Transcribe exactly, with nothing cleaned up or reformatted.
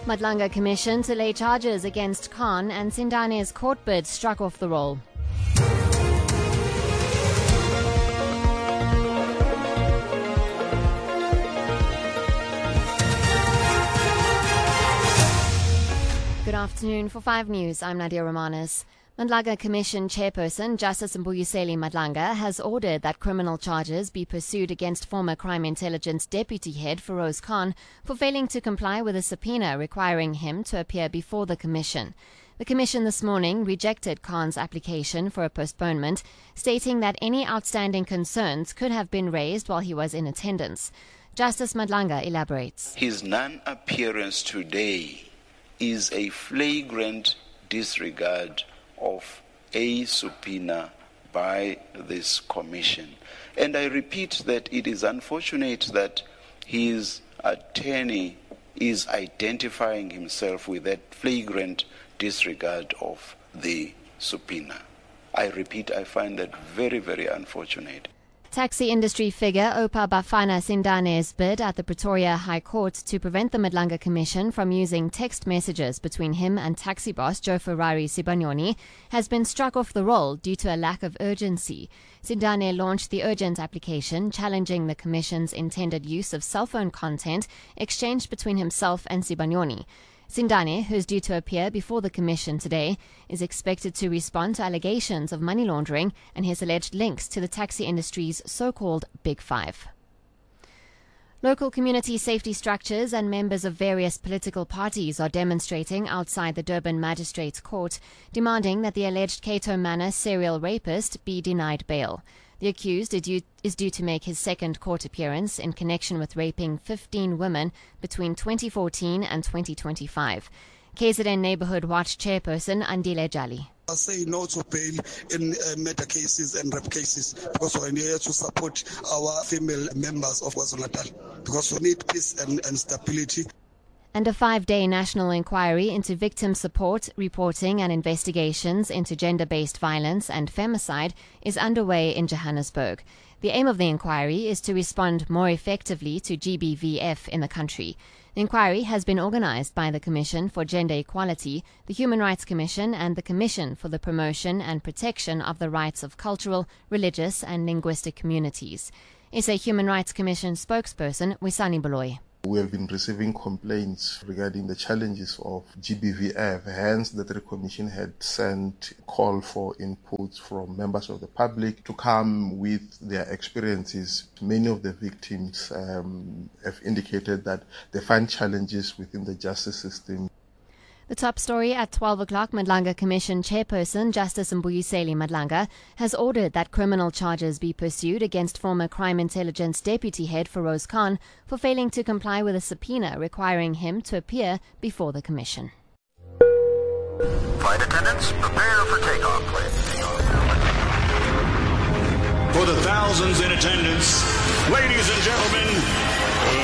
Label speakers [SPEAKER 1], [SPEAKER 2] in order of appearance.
[SPEAKER 1] Madlanga Commission to lay charges against Khan, and Sindane's court bid struck off the roll. Good afternoon. For five News, I'm Nadia Romanis. Madlanga Commission Chairperson Justice Mbuyiseli Madlanga has ordered that criminal charges be pursued against former Crime Intelligence Deputy Head Feroz Khan for failing to comply with a subpoena requiring him to appear before the Commission. The Commission this morning rejected Khan's application for a postponement, stating that any outstanding concerns could have been raised while he was in attendance. Justice Madlanga elaborates.
[SPEAKER 2] His non-appearance today is a flagrant disregard of a subpoena by this commission. And I repeat that it is unfortunate that his attorney is identifying himself with that flagrant disregard of the subpoena. I repeat, I find that very, very unfortunate.
[SPEAKER 1] Taxi industry figure Opa Bafana Sindane's bid at the Pretoria High Court to prevent the Madlanga Commission from using text messages between him and taxi boss Joe Ferrari Sibanyoni has been struck off the roll due to a lack of urgency. Sindane launched the urgent application challenging the Commission's intended use of cell phone content exchanged between himself and Sibanyoni. Sindane, who is due to appear before the Commission today, is expected to respond to allegations of money laundering and his alleged links to the taxi industry's so-called Big Five. Local community safety structures and members of various political parties are demonstrating outside the Durban Magistrates Court, demanding that the alleged Cato Manor serial rapist be denied bail. The accused is due, is due to make his second court appearance in connection with raping fifteen women between twenty fourteen and twenty twenty-five. K Z N Neighbourhood Watch chairperson Andile Jali.
[SPEAKER 3] I say no to bail in uh, murder cases and rape cases because we're here to support our female members of KwaZulu-Natal because we need peace and, and stability.
[SPEAKER 1] And a five-day national inquiry into victim support, reporting and investigations into gender-based violence and femicide is underway in Johannesburg. The aim of the inquiry is to respond more effectively to G B V F in the country. The inquiry has been organized by the Commission for Gender Equality, the Human Rights Commission and the Commission for the Promotion and Protection of the Rights of Cultural, Religious and Linguistic Communities. S A Human Rights Commission spokesperson Wisani Baloyi.
[SPEAKER 4] We have been receiving complaints regarding the challenges of G B V F, hence the Trade Commission had sent a call for inputs from members of the public to come with their experiences. Many of the victims um, have indicated that they find challenges within the justice system.
[SPEAKER 1] The top story at twelve o'clock, Madlanga Commission Chairperson Justice Mbuyiseli Madlanga has ordered that criminal charges be pursued against former Crime Intelligence Deputy Head Feroz Khan for failing to comply with a subpoena requiring him to appear before the Commission.
[SPEAKER 5] Flight attendants, prepare for takeoff, please.
[SPEAKER 6] For the thousands in attendance, ladies and gentlemen,